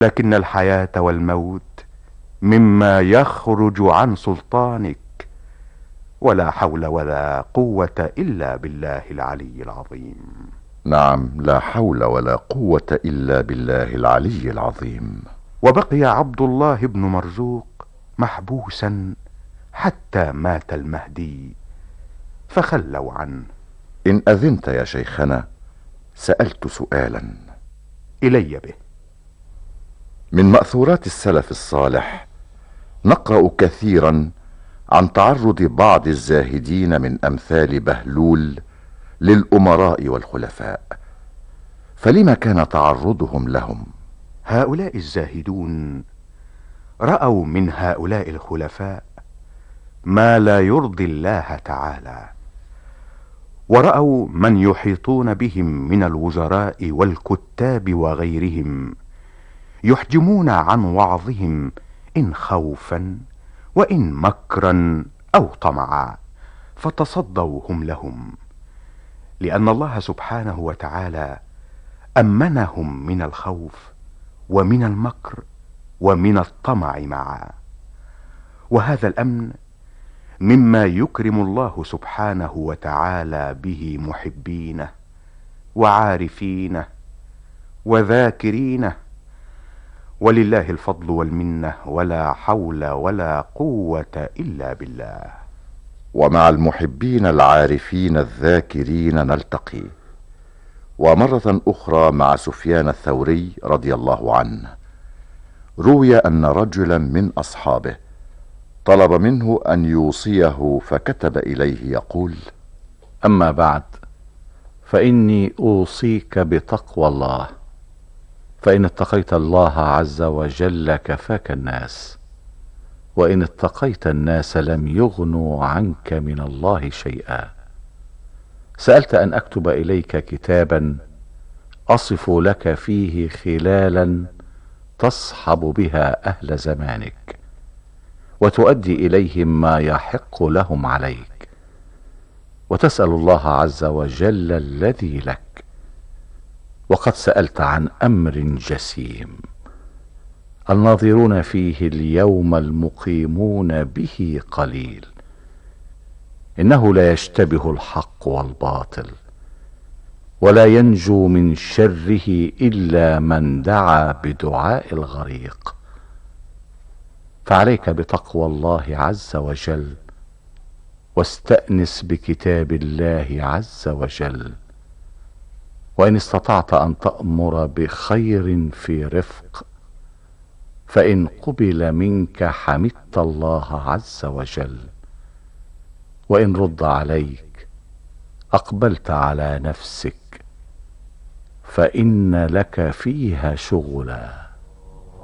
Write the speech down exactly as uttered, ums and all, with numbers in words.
لكن الحياة والموت مما يخرج عن سلطانك، ولا حول ولا قوة إلا بالله العلي العظيم. نعم، لا حول ولا قوة إلا بالله العلي العظيم. وبقي عبد الله بن مرزوق محبوسا حتى مات المهدي فخلوا عنه. إن أذنت يا شيخنا سألت سؤالا. إلي به. من مأثورات السلف الصالح نقرأ كثيرا عن تعرض بعض الزاهدين من أمثال بهلول للأمراء والخلفاء، فلما كان تعرضهم لهم؟ هؤلاء الزاهدون رأوا من هؤلاء الخلفاء ما لا يرضي الله تعالى، ورأوا من يحيطون بهم من الوزراء والكتاب وغيرهم يحجمون عن وعظهم إن خوفا وإن مكرا أو طمعا، فتصدوا هم لهم، لأن الله سبحانه وتعالى أمنهم من الخوف ومن المكر ومن الطمع معا. وهذا الأمن مما يكرم الله سبحانه وتعالى به محبينه وعارفينه وذاكرينه، ولله الفضل والمنة، ولا حول ولا قوة إلا بالله. ومع المحبين العارفين الذاكرين نلتقي، ومرة أخرى مع سفيان الثوري رضي الله عنه. روي أن رجلا من أصحابه طلب منه أن يوصيه فكتب إليه يقول: أما بعد، فإني أوصيك بتقوى الله، فإن اتقيت الله عز وجل كفاك الناس، وإن اتقيت الناس لم يغنوا عنك من الله شيئا. سألت أن أكتب إليك كتابا أصف لك فيه خلالا تصحب بها أهل زمانك، وتؤدي إليهم ما يحق لهم عليك، وتسأل الله عز وجل الذي لك. وقد سألت عن أمر جسيم الناظرون فيه اليوم المقيمون به قليل، إنه لا يشتبه الحق والباطل، ولا ينجو من شره إلا من دعا بدعاء الغريق. فعليك بتقوى الله عز وجل، واستأنس بكتاب الله عز وجل. وإن استطعت أن تأمر بخير في رفق، فإن قبل منك حمدت الله عز وجل، وإن رد عليك أقبلت على نفسك، فإن لك فيها شغلا.